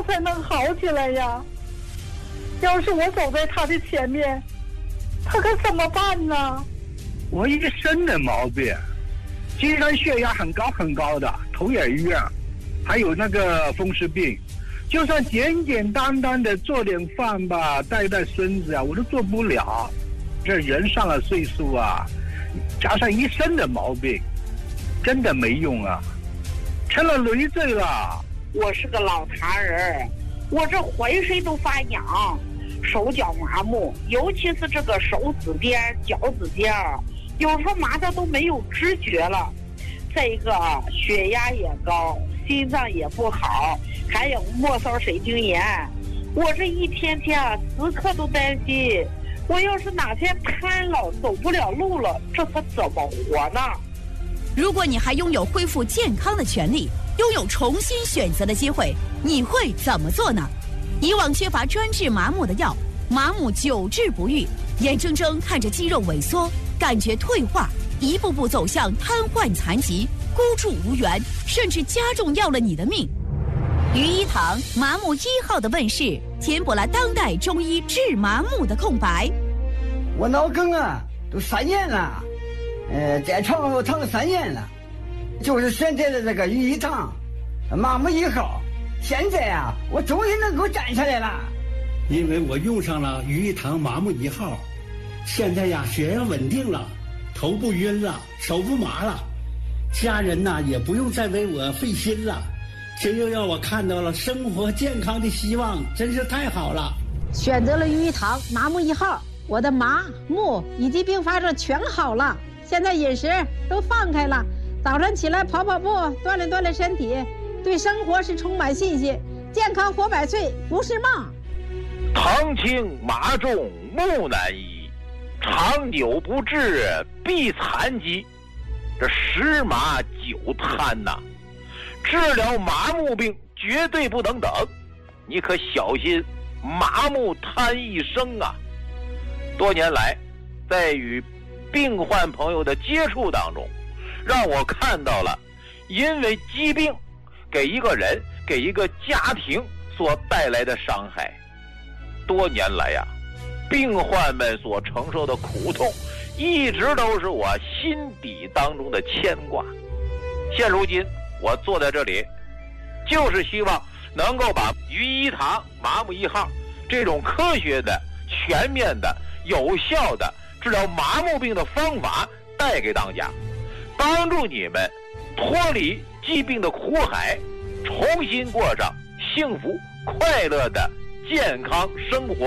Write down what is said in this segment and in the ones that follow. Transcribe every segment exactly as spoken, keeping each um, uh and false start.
才能好起来呀？要是我走在他的前面，他可怎么办呢？ 我一身的毛病，经常血压很高很高的，头也晕，还有那个风湿病。就算简简单单的做点饭吧，带带孙子啊，我都做不了。这人上了岁数啊，加上一身的毛病，真的没用啊，成了累赘了。 我是个老痰人，我这浑身都发痒，手脚麻木，尤其是这个手指尖、脚趾尖，有时候麻的都没有知觉了。再一个血压也高，心脏也不好，还有末梢神经炎。我这一天天啊，时刻都担心，我要是哪天瘫了，走不了路了，这可怎么活呢？ 如果你还拥有恢复健康的权利，拥有重新选择的机会，你会怎么做呢？以往缺乏专治麻木的药，麻木久治不愈，眼睁睁看着肌肉萎缩，感觉退化，一步步走向瘫痪残疾，孤注无援，甚至加重要了你的命。于一堂麻木一号的问世，填补了当代中医治麻木的空白。 我脑梗啊，都三年了，呃，在床上躺了三年了，就是选择了这个于一堂麻木一号。现在啊，我终于能够站起来了。 因为我用上了于一堂麻木一号，现在呀，血压稳定了，头不晕了，手不麻了，家人呐也不用再为我费心了，这又让我看到了生活健康的希望，真是太好了。 选择了于一堂麻木一号，我的麻木以及并发症全好了，现在饮食都放开了，早晨起来跑跑步，锻炼锻炼身体，对生活是充满信心，健康活百岁不是梦。 糖轻麻重木难医，长久不治必残疾。这十麻九瘫呐、啊，治疗麻木病绝对不能等，你可小心麻木瘫一生啊！多年来，在与病患朋友的接触当中，让我看到了因为疾病给一个人、给一个家庭所带来的伤害。多年来呀、啊，病患们所承受的苦痛，一直都是我心底当中的牵挂。现如今，我坐在这里，就是希望能够把于一堂麻木一号这种科学的、全面的、有效的治疗麻木病的方法带给大家，帮助你们脱离疾病的苦海，重新过上幸福快乐的健康生活。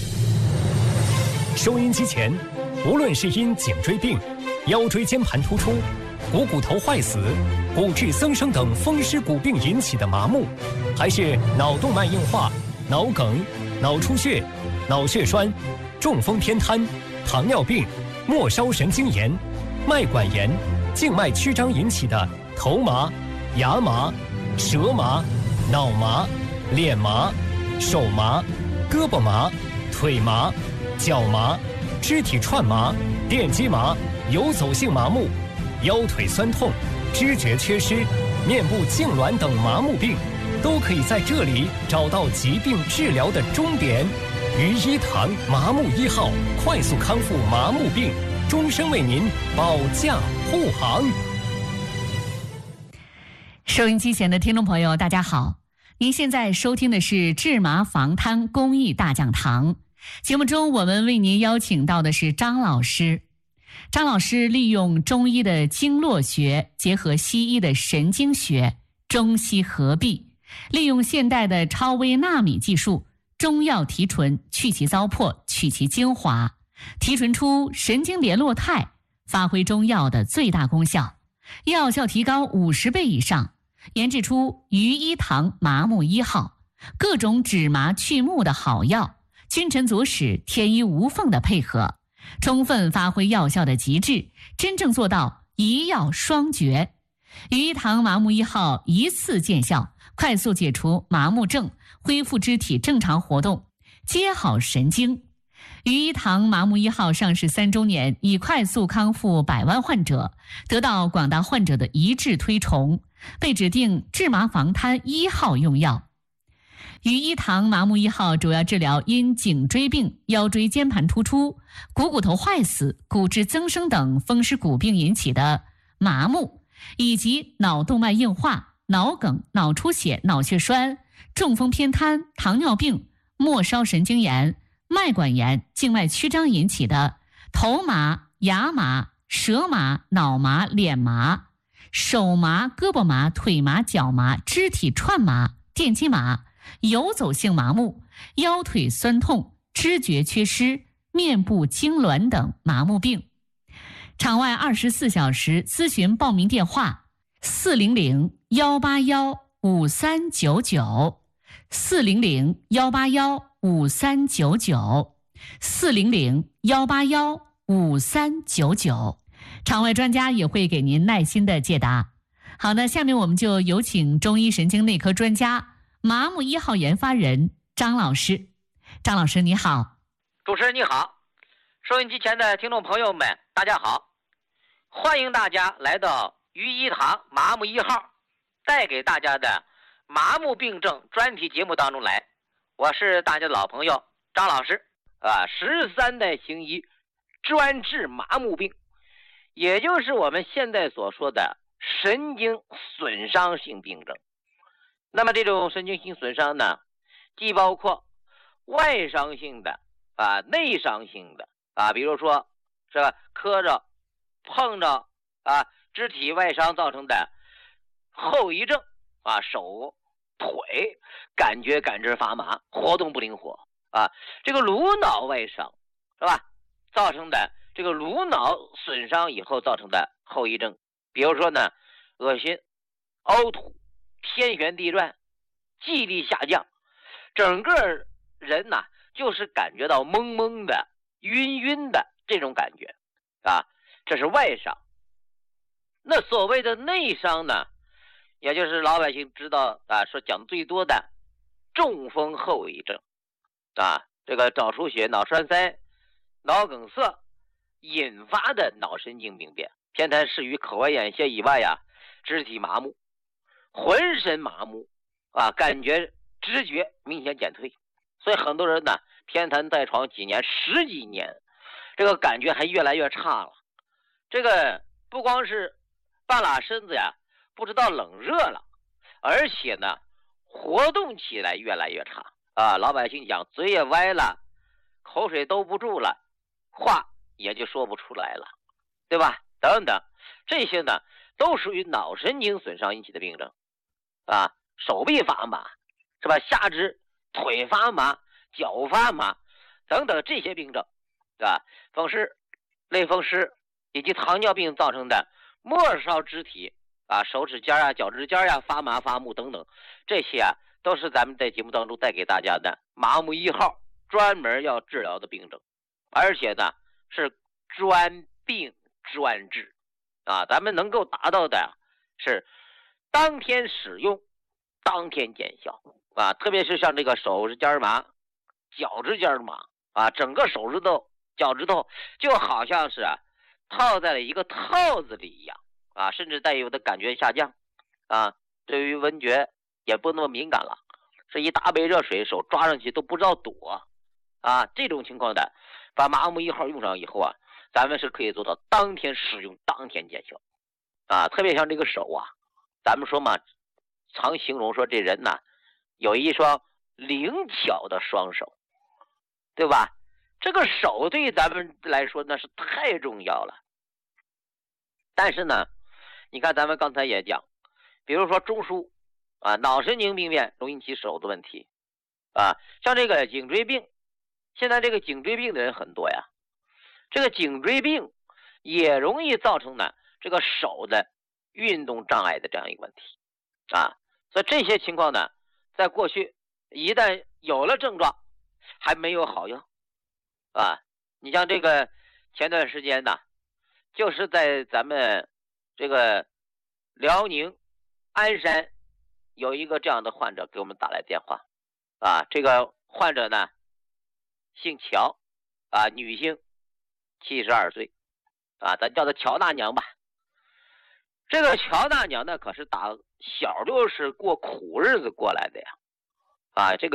收音机前，无论是因颈椎病、腰椎间盘突出、股骨头坏死、骨质增生等风湿骨病引起的麻木，还是脑动脉硬化、脑梗、脑出血、脑血栓、中风偏瘫、糖尿病、末梢神经炎、脉管炎、静脉曲张引起的头麻、牙麻、舌麻、脑麻、脸麻、手麻、胳膊麻、腿麻、脚麻、肢体串麻、电击麻、游走性麻木、腰腿酸痛、知觉缺失、面部痉挛等麻木病，都可以在这里找到疾病治疗的终点。于一堂麻木一号，快速康复麻木病，终身为您保驾护航。 收音机前的听众朋友，大家好，您现在收听的是治麻防瘫公益大讲堂。节目中，我们为您邀请到的是张老师。张老师利用中医的经络学，结合西医的神经学，中西合璧，利用现代的超微纳米技术，中药提纯，去其糟粕，取其精华，提纯出神经联络肽，发挥中药的最大功效，药效提高五十倍以上，研制出于一堂麻木一号，各种止麻去目的好药，君臣佐使，天衣无缝的配合，充分发挥药效的极致，真正做到一药双绝。于一堂麻木一号一次见效，快速解除麻木症，恢复肢体正常活动，接好神经。于一堂麻木一号上市三周年，已快速康复百万患者，得到广大患者的一致推崇，被指定治麻防瘫一号用药。 于一堂麻木一号主要治疗因颈椎病、腰椎间盘突出、股骨头坏死、骨质增生等风湿骨病引起的麻木，以及脑动脉硬化、脑梗、脑出血、脑血栓、中风偏瘫、糖尿病、末梢神经炎、脉管炎、静脉曲张引起的头麻、牙麻、舌麻、脑麻、脸麻、手麻、胳膊麻、腿麻、脚麻、肢体串麻、电击麻、游走性麻木、腰腿酸痛、知觉缺失、面部痉挛等麻木病。场外二十四小时咨询报名电话：四零零幺八幺五三九九，四零零幺八幺五三九九，四零零幺八幺五三九九。场外专家也会给您耐心的解答。好，那下面我们就有请中医神经内科专家、麻木一号研发人张老师。张老师你好。 主持人你好，收音机前的听众朋友们大家好，欢迎大家来到于一堂麻木一号带给大家的麻木病症专题节目当中来。我是大家的老朋友张老师啊，十三代行医专治麻木病，也就是我们现在所说的神经损伤性病症。那么这种神经性损伤呢，既包括外伤性的啊、内伤性的啊，比如说是吧，磕着、碰着啊，肢体外伤造成的后遗症啊，手、腿感觉感知发麻，活动不灵活啊，这个颅脑外伤是吧，造成的这个颅脑损伤以后造成的后遗症，比如说呢，恶心、呕吐、天旋地转、记忆力下降，整个人呢、啊、就是感觉到懵懵的、晕晕的这种感觉啊，这是外伤。那所谓的内伤呢，也就是老百姓知道啊，说讲最多的中风后遗症啊，这个脑出血、脑栓塞、脑梗塞引发的脑神经病变，偏瘫视于口外眼线以外呀，肢体麻木、浑身麻木啊，感觉知觉明显减退。所以很多人呢，偏瘫在床几年、十几年，这个感觉还越来越差了。这个不光是半拉身子呀，不知道冷热了，而且呢，活动起来越来越差啊。老百姓讲嘴也歪了，口水兜不住了，话也就说不出来了，对吧？等等，这些呢都属于脑神经损伤引起的病症啊。手臂发麻是吧？下肢、腿发麻、脚发麻等等这些病症啊，风湿、类风湿以及糖尿病造成的末梢肢体啊，手指尖啊、脚趾尖啊发麻发木等等，这些啊都是咱们在节目当中带给大家的麻木一号专门要治疗的病症，而且呢是专病专治啊，咱们能够达到的是当天使用当天见效啊，特别是像这个手指尖麻、脚趾尖麻啊，整个手指头、脚趾头就好像是啊套在了一个套子里一样啊，甚至带有的感觉下降啊，对于闻觉也不那么敏感了，是一大杯热水手抓上去都不知道躲啊，这种情况的把麻木一号用上以后啊，咱们是可以做到当天使用当天见效啊，特别像这个手啊，咱们说嘛，常形容说这人呐、啊、有一双灵巧的双手，对吧？这个手对咱们来说那是太重要了。但是呢，你看咱们刚才也讲，比如说中枢啊，脑神经病变容易引起手的问题啊，像这个颈椎病，现在这个颈椎病的人很多呀，这个颈椎病也容易造成呢这个手的运动障碍的这样一个问题啊，所以这些情况呢，在过去一旦有了症状，还没有好药啊。你像这个前段时间呢，就是在咱们这个辽宁鞍山有一个这样的患者给我们打来电话啊，这个患者呢姓乔啊，女性，七十二岁啊，咱叫她乔大娘吧。这个乔大娘呢，可是打小就是过苦日子过来的呀啊，这